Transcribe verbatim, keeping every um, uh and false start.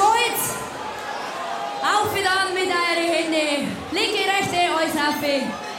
stolz? Auf und an mit euren Händen. Linke, rechte, alles auf.